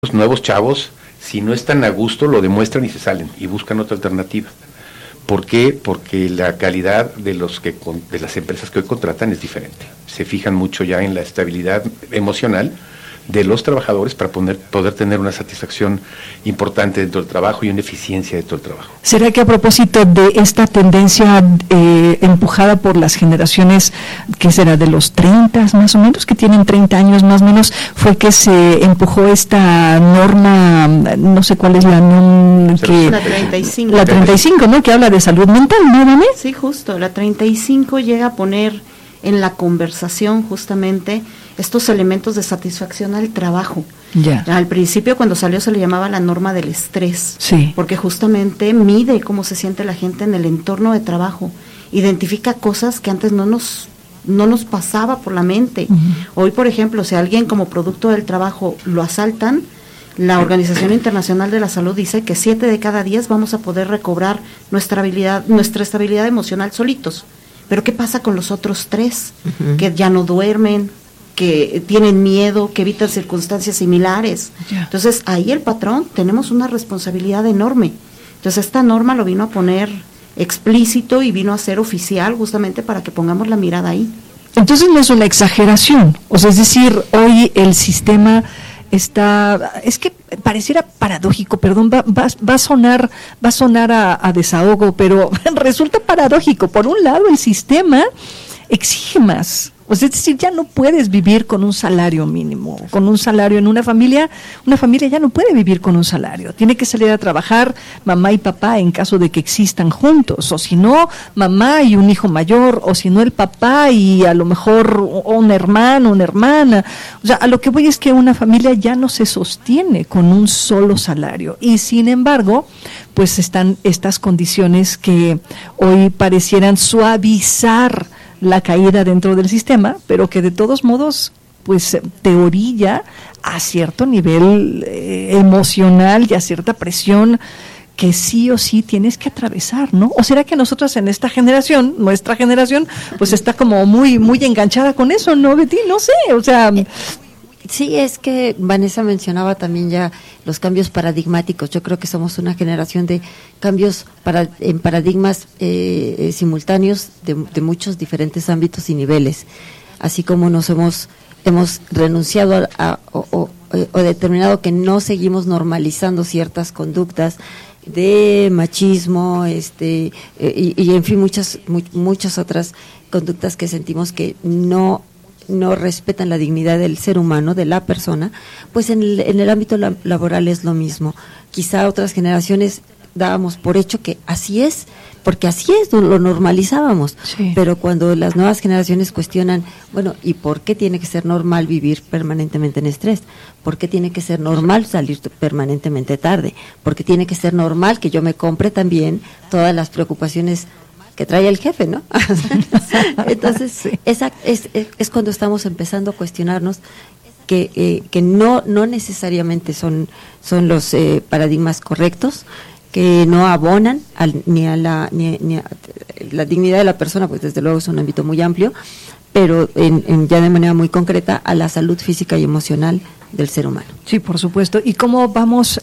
Los nuevos chavos, si no están a gusto, lo demuestran y se salen y buscan otra alternativa. ¿Por qué? Porque la calidad de las empresas que hoy contratan es diferente. Se fijan mucho ya en la estabilidad emocional de los trabajadores para poder tener una satisfacción importante dentro del trabajo y una eficiencia dentro del trabajo. ¿Será que a propósito de esta tendencia empujada por las generaciones, que será de los 30 más o menos, que tienen 30 años más o menos, fue que se empujó esta norma, no sé cuál es la norma, la 35. La 35, ¿no? Que habla de salud mental, ¿no, Dani? Sí, justo, la 35 llega a poner en la conversación justamente estos elementos de satisfacción al trabajo. Ya. Al principio, cuando salió, se le llamaba la norma del estrés, sí, porque justamente mide cómo se siente la gente en el entorno de trabajo, identifica cosas que antes no nos pasaba por la mente. Uh-huh. Hoy, por ejemplo, si alguien como producto del trabajo lo asaltan, la Organización Internacional de la Salud dice que 7 de cada 10 vamos a poder recobrar nuestra estabilidad emocional solitos. Pero ¿qué pasa con los otros 3? Uh-huh. Que ya no duermen, que tienen miedo, que evitan circunstancias similares. Yeah. Entonces, ahí el patrón tenemos una responsabilidad enorme. Entonces, esta norma lo vino a poner explícito y vino a ser oficial justamente para que pongamos la mirada ahí. Entonces no es una exageración, o sea, es decir, hoy el sistema está, es que pareciera paradójico, perdón, va a sonar a desahogo, pero resulta paradójico. Por un lado, el sistema exige más. O sea, es decir, ya no puedes vivir con un salario mínimo, con un salario en una familia ya no puede vivir con un salario, tiene que salir a trabajar mamá y papá en caso de que existan juntos, o si no, mamá y un hijo mayor, o si no, el papá y a lo mejor un hermano, una hermana. O sea, a lo que voy es que una familia ya no se sostiene con un solo salario, y sin embargo, pues están estas condiciones que hoy parecieran suavizar la caída dentro del sistema, pero que de todos modos pues te orilla a cierto nivel emocional y a cierta presión que sí o sí tienes que atravesar, ¿no? ¿O será que nosotros en esta generación, nuestra generación, pues está como muy enganchada con eso, ¿no, Betty? No sé, o sea... Sí, es que Vanessa mencionaba también ya los cambios paradigmáticos. Yo creo que somos una generación de cambios en paradigmas simultáneos de muchos diferentes ámbitos y niveles. Así como hemos renunciado o determinado que no seguimos normalizando ciertas conductas de machismo, y en fin muchas otras conductas que sentimos que no respetan la dignidad del ser humano, de la persona, pues en el ámbito laboral es lo mismo. Quizá otras generaciones dábamos por hecho que así es, porque así es, lo normalizábamos. Sí. Pero cuando las nuevas generaciones cuestionan, bueno, ¿y por qué tiene que ser normal vivir permanentemente en estrés? ¿Por qué tiene que ser normal salir permanentemente tarde? ¿Por qué tiene que ser normal que yo me compre también todas las preocupaciones que trae el jefe, ¿no? Entonces, sí. es cuando estamos empezando a cuestionarnos que no necesariamente son los paradigmas correctos, que no abonan ni a la dignidad de la persona, pues desde luego es un ámbito muy amplio, pero ya de manera muy concreta a la salud física y emocional del ser humano. Sí, por supuesto. ¿Y cómo vamos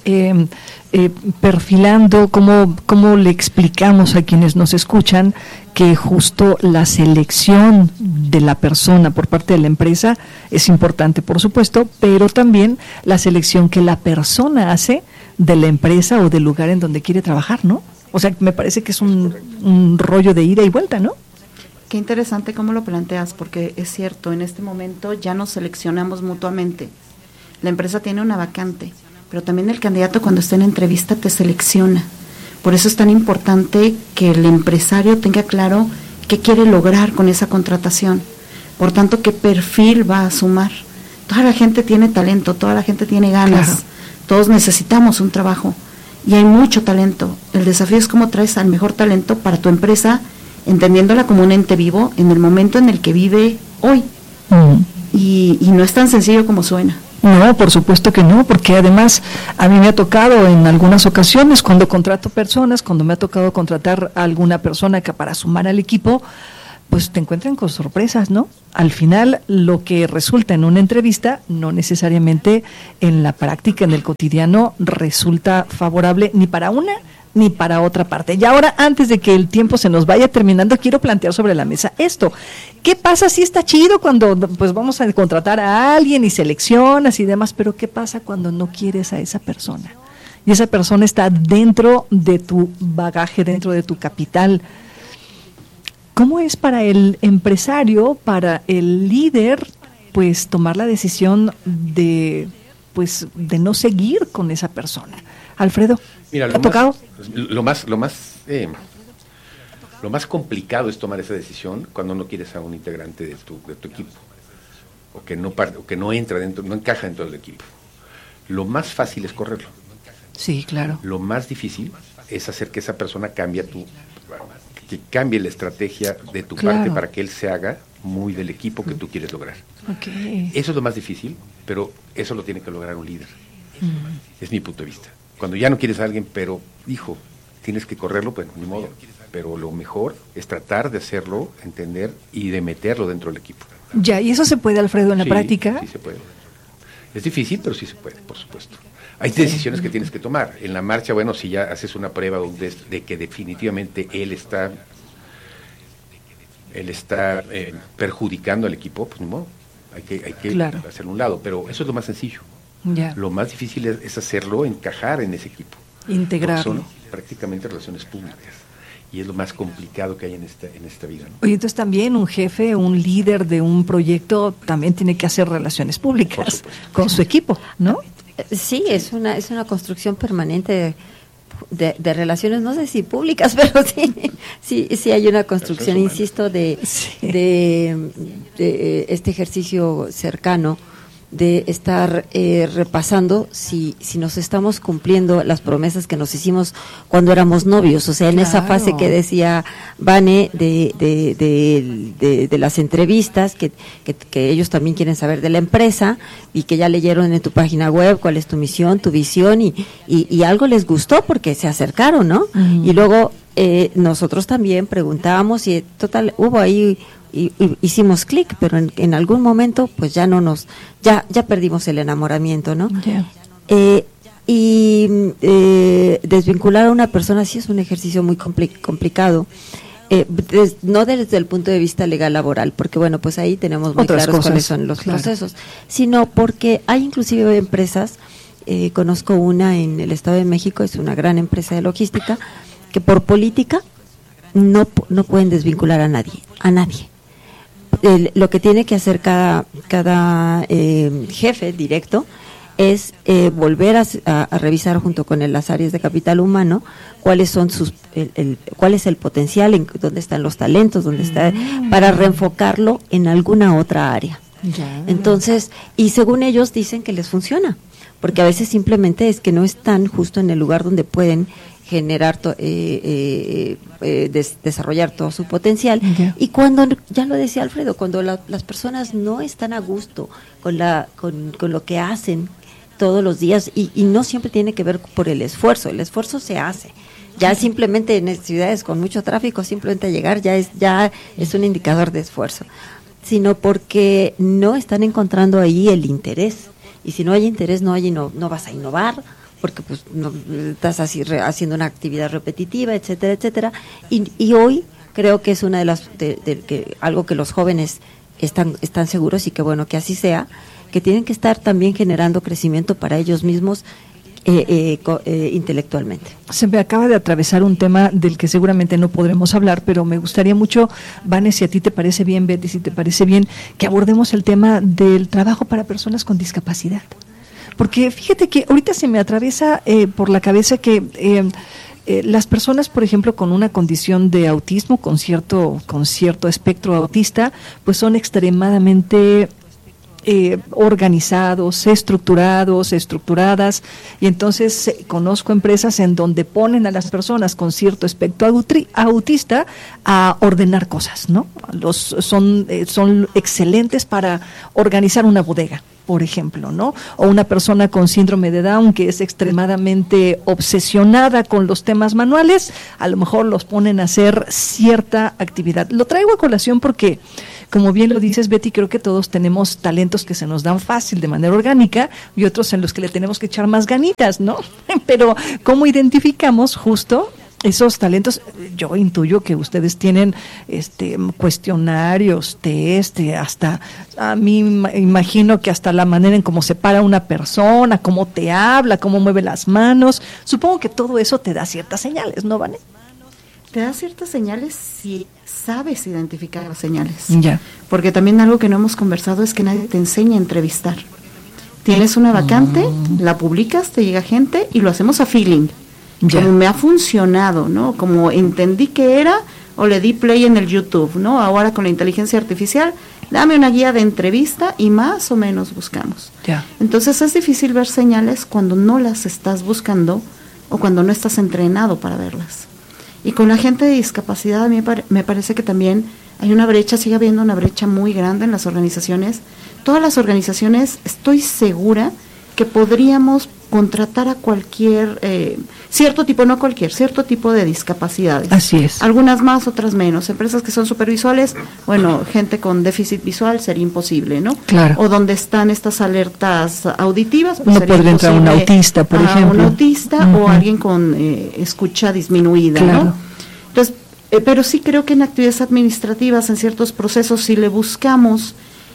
perfilando, cómo le explicamos a quienes nos escuchan que justo la selección de la persona por parte de la empresa es importante, por supuesto, pero también la selección que la persona hace de la empresa o del lugar en donde quiere trabajar, ¿no? O sea, me parece que es un rollo de ida y vuelta, ¿no? Qué interesante cómo lo planteas, porque es cierto, en este momento ya nos seleccionamos mutuamente. La empresa tiene una vacante, pero también el candidato cuando está en entrevista te selecciona. Por eso es tan importante que el empresario tenga claro qué quiere lograr con esa contratación. Por tanto, qué perfil va a sumar. Toda la gente tiene talento, toda la gente tiene ganas. Claro. Todos necesitamos un trabajo y hay mucho talento. El desafío es cómo traes al mejor talento para tu empresa, entendiéndola como un ente vivo en el momento en el que vive hoy. Y no es tan sencillo como suena. No, por supuesto que no, porque además a mí me ha tocado en algunas ocasiones cuando contrato personas, cuando me ha tocado contratar a alguna persona que para sumar al equipo, pues te encuentran con sorpresas, ¿no? Al final, lo que resulta en una entrevista, no necesariamente en la práctica, en el cotidiano, resulta favorable ni para una ni para otra parte. Y ahora, antes de que el tiempo se nos vaya terminando, quiero plantear sobre la mesa esto. ¿Qué pasa si está chido cuando pues vamos a contratar a alguien y seleccionas y demás, pero qué pasa cuando no quieres a esa persona? Y esa persona está dentro de tu bagaje, dentro de tu capital. ¿Cómo es para el empresario, para el líder, pues tomar la decisión de no seguir con esa persona? Alfredo, mira, ¿te ha tocado? Lo más complicado es tomar esa decisión cuando no quieres a un integrante de tu equipo, o que no entra dentro, no encaja dentro del equipo. Lo más fácil es correrlo. Sí, claro. Lo más difícil es hacer que esa persona cambie la estrategia de tu parte para que él se haga muy del equipo que tú quieres lograr. Okay. Eso es lo más difícil, pero eso lo tiene que lograr un líder. Es mi punto de vista. Cuando ya no quieres a alguien, pero, tienes que correrlo, pues ni modo. Pero lo mejor es tratar de hacerlo, entender y de meterlo dentro del equipo. Ya, ¿y eso se puede, Alfredo, en la práctica? Sí, se puede. Es difícil, pero sí se puede, por supuesto. Hay decisiones que tienes que tomar. En la marcha, si ya haces una prueba de que definitivamente él está perjudicando al equipo, pues ni modo. Hay que hacerlo a un lado, pero eso es lo más sencillo. Ya. Lo más difícil es hacerlo encajar en ese equipo. Integrarlo. Son prácticamente relaciones públicas. Y es lo más complicado que hay en esta vida, ¿no? Oye, entonces también un jefe, un líder de un proyecto también tiene que hacer relaciones públicas con su equipo, ¿no? Sí, es una construcción permanente de relaciones, no sé si públicas, pero sí hay una construcción, insisto, de este ejercicio cercano de estar repasando si nos estamos cumpliendo las promesas que nos hicimos cuando éramos novios, o sea, en esa fase que decía Vane de las entrevistas, que ellos también quieren saber de la empresa y que ya leyeron en tu página web cuál es tu misión, tu visión y algo les gustó porque se acercaron, ¿no? Y luego nosotros también preguntábamos y total, hubo ahí y hicimos clic, pero en algún momento pues ya perdimos el enamoramiento, ¿no? Desvincular a una persona sí es un ejercicio muy complicado, no desde el punto de vista legal laboral, porque pues ahí tenemos muy claros cuáles son los procesos, sino porque hay inclusive empresas, conozco una en el Estado de México, es una gran empresa de logística, que por política no pueden desvincular a nadie. Lo que tiene que hacer cada jefe directo es volver a revisar junto con las áreas de capital humano cuáles son cuál es el potencial, dónde están los talentos, dónde está, para reenfocarlo en alguna otra área. Entonces, y según ellos dicen que les funciona, porque a veces simplemente es que no están justo en el lugar donde pueden generar, desarrollar todo su potencial. Y cuando, ya lo decía Alfredo, cuando las personas no están a gusto con lo que hacen todos los días, y no siempre tiene que ver por el esfuerzo se hace. Ya simplemente en ciudades con mucho tráfico, simplemente llegar ya es un indicador de esfuerzo, sino porque no están encontrando ahí el interés. Y si no hay interés, no vas a innovar, porque pues no estás haciendo una actividad repetitiva, etcétera, etcétera. Y hoy creo que es una de las algo que los jóvenes están seguros, y que bueno que así sea, que tienen que estar también generando crecimiento para ellos mismos intelectualmente. Se me acaba de atravesar un tema del que seguramente no podremos hablar, pero me gustaría mucho, Vane, si a ti te parece bien, Betty, si te parece bien, que abordemos el tema del trabajo para personas con discapacidad. Porque fíjate que ahorita se me atraviesa por la cabeza que las personas, por ejemplo, con una condición de autismo, con cierto espectro autista, pues son extremadamente organizados, estructuradas, y entonces conozco empresas en donde ponen a las personas con cierto espectro autista a ordenar cosas, ¿no? Son excelentes para organizar una bodega, por ejemplo, ¿no? O una persona con síndrome de Down que es extremadamente obsesionada con los temas manuales, a lo mejor los ponen a hacer cierta actividad. Lo traigo a colación porque, como bien lo dices, Betty, creo que todos tenemos talentos que se nos dan fácil de manera orgánica y otros en los que le tenemos que echar más ganitas, ¿no? Pero ¿cómo identificamos justo esos talentos? Yo intuyo que ustedes tienen cuestionarios, test, hasta a mí imagino que hasta la manera en cómo se para una persona, cómo te habla, cómo mueve las manos. Supongo que todo eso te da ciertas señales, ¿no, Vane? Te da ciertas señales si sabes identificar las señales. Ya. Porque también algo que no hemos conversado es que nadie te enseña a entrevistar. Tienes una vacante, la publicas, te llega gente y lo hacemos a feeling. Ya. Como me ha funcionado, ¿no? Como entendí que era o le di play en el YouTube, ¿no? Ahora con la inteligencia artificial, dame una guía de entrevista y más o menos buscamos. Ya. Entonces es difícil ver señales cuando no las estás buscando o cuando no estás entrenado para verlas. Y con la gente de discapacidad a mí me parece que también hay una brecha, sigue habiendo una brecha muy grande en las organizaciones. Todas las organizaciones, estoy segura que podríamos contratar a cualquier, cierto tipo, no cualquier, cierto tipo de discapacidades. Así es. Algunas más, otras menos. Empresas que son supervisuales, bueno, gente con déficit visual sería imposible, ¿no? Claro. O donde están estas alertas auditivas. Pues no podría entrar un autista, por ejemplo. Un autista o alguien con escucha disminuida, claro, ¿no? Entonces, pero sí creo que en actividades administrativas, en ciertos procesos, si le buscamos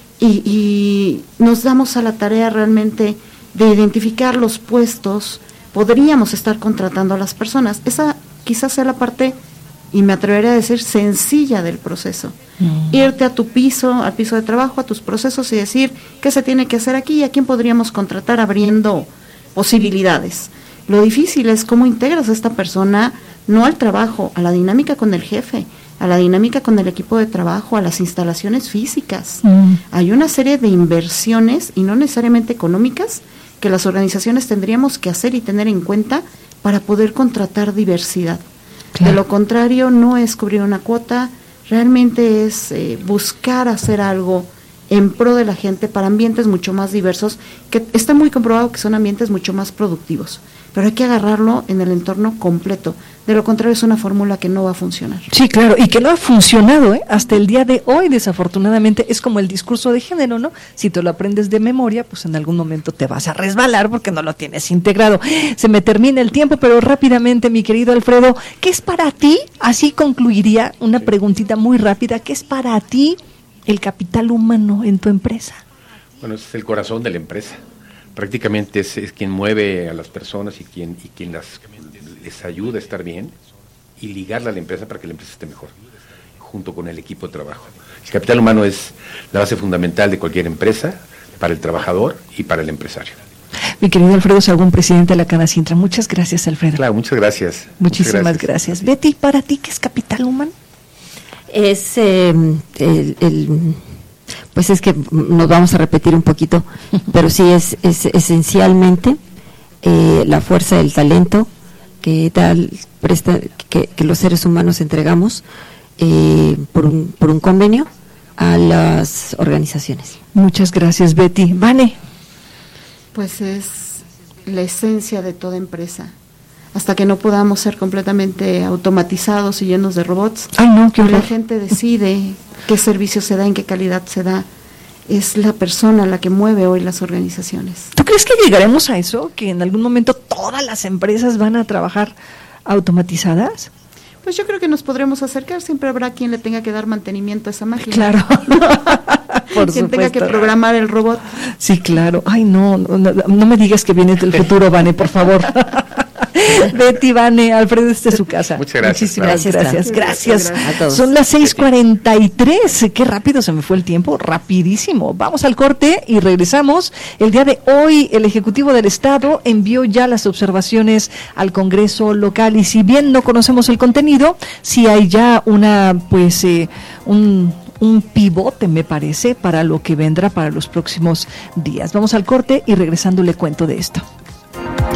y nos damos a la tarea realmente de identificar los puestos, podríamos estar contratando a las personas. Esa quizás sea la parte, y me atrevería a decir, sencilla del proceso. Irte a tu piso, al piso de trabajo, a tus procesos y decir qué se tiene que hacer aquí y a quién podríamos contratar, abriendo posibilidades. Lo difícil es cómo integras a esta persona, no al trabajo, a la dinámica con el jefe, a la dinámica con el equipo de trabajo, a las instalaciones físicas. Hay una serie de inversiones, y no necesariamente económicas, que las organizaciones tendríamos que hacer y tener en cuenta para poder contratar diversidad. Claro. De lo contrario, no es cubrir una cuota, realmente es buscar hacer algo en pro de la gente para ambientes mucho más diversos, que está muy comprobado que son ambientes mucho más productivos, pero hay que agarrarlo en el entorno completo. De lo contrario, es una fórmula que no va a funcionar. Sí, claro, y que no ha funcionado, hasta el día de hoy, desafortunadamente. Es como el discurso de género, ¿no? Si te lo aprendes de memoria, pues en algún momento te vas a resbalar porque no lo tienes integrado. Se me termina el tiempo, pero rápidamente, mi querido Alfredo, ¿qué es para ti? Así concluiría una preguntita muy rápida. ¿Qué es para ti el capital humano en tu empresa? Bueno, es el corazón de la empresa. Prácticamente es quien mueve a las personas y quien les ayuda a estar bien y ligarla a la empresa para que la empresa esté mejor, junto con el equipo de trabajo. El capital humano es la base fundamental de cualquier empresa, para el trabajador y para el empresario. Mi querido Alfredo Sahagún, presidente de la Canacintra, muchas gracias, Alfredo. Claro, muchas gracias. Muchísimas gracias. Betty, ¿para ti qué es capital humano? Es pues es que nos vamos a repetir un poquito, pero sí es esencialmente la fuerza del talento que los seres humanos entregamos por un convenio a las organizaciones. Muchas gracias, Betty. Vane. Pues es la esencia de toda empresa. Hasta que no podamos ser completamente automatizados y llenos de robots, ay, no, qué horror. La gente decide qué servicio se da, en qué calidad se da. Es la persona la que mueve hoy las organizaciones. ¿Tú crees que llegaremos a eso? ¿Que en algún momento todas las empresas van a trabajar automatizadas? Pues yo creo que nos podremos acercar. Siempre habrá quien le tenga que dar mantenimiento a esa máquina. Claro. Por quien supuesto. tenga que programar el robot. Sí, claro. Ay, no me digas que vienes del futuro, Vane, por favor. Betty, Vane, Alfredo, esta es su casa. Muchas gracias. Muchísimas gracias a todos. Son las 6:43. Qué rápido se me fue el tiempo, rapidísimo. Vamos al corte y regresamos. El día de hoy, el Ejecutivo del Estado envió ya las observaciones al Congreso local, y si bien no conocemos el contenido, sí hay ya un un pivote, me parece, para lo que vendrá para los próximos días. Vamos al corte y regresando le cuento de esto.